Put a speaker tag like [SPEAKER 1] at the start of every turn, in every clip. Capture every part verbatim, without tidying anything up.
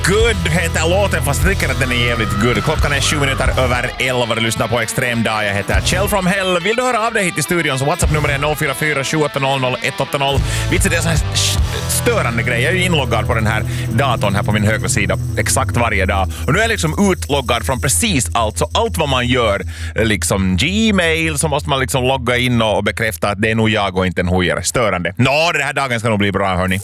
[SPEAKER 1] Good heter låten, fast jag tycker att den är jävligt good. Klockan är sju minuter över elva. Du lyssnar på Extrem Dag. Jag heter Kjell from Hell. Vill du höra av dig hit i studion så WhatsApp-nummer är noll fyra fyra sju åtta noll noll ett åtta noll. Vitsen, det är en sån här störande grej. Jag är ju inloggad på den här datorn här på min högra sida exakt varje dag. Och nu är jag liksom utloggad från precis allt. Så allt vad man gör, liksom Gmail, så måste man liksom logga in och bekräfta att det är nog jag och inte en hojare. Störande. Nå, den här dagen ska nog bli bra, hörni.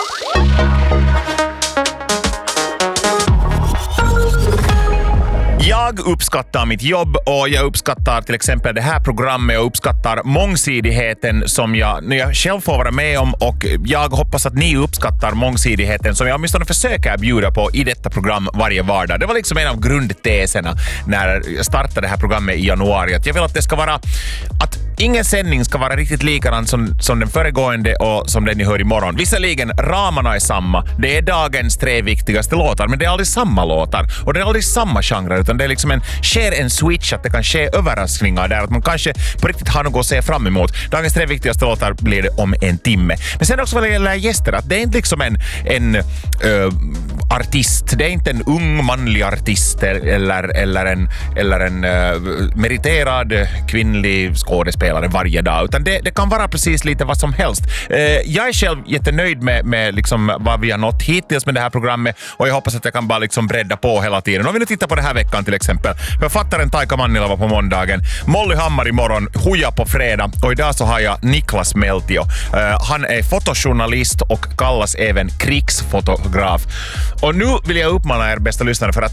[SPEAKER 1] Jag uppskattar mitt jobb och jag uppskattar till exempel det här programmet och uppskattar mångsidigheten som jag, när jag själv får vara med om, och jag hoppas att ni uppskattar mångsidigheten som jag åtminstone försöker bjuda på i detta program varje vardag. Det var liksom en av grundteserna när jag startade det här programmet i januari. Att jag vill att det ska vara att ingen sändning ska vara riktigt likadan som, som den föregående och som den ni hör imorgon. Visserligen, ramarna är samma. Det är dagens tre viktigaste låtar, men det är aldrig samma låtar. Och det är aldrig samma genre, utan det är liksom en, sker en switch, att det kan ske överraskningar där, att man kanske på riktigt har något att se fram emot. Dagens tre viktigaste låtar blir det om en timme. Men sen också vad det gäller gäster, att det är inte liksom en, en uh, artist. Det är inte en ung manlig artist eller, eller en, eller en uh, meriterad kvinnlig skådespelare varje dag, utan det, det kan vara precis lite vad som helst. Uh, jag är själv jättenöjd med, med liksom vad vi har nått hittills med det här programmet, och jag hoppas att jag kan bara liksom bredda på hela tiden. Om vi nu tittar på det här veckan till exempel. Författaren Taika Mannila var på måndagen. Molly Hammar imorgon. Huja på fredag. Och idag så har jag Niklas Meltio. Uh, han är fotojournalist och kallas även krigsfotograf. Och nu vill jag uppmana er bästa lyssnare, för att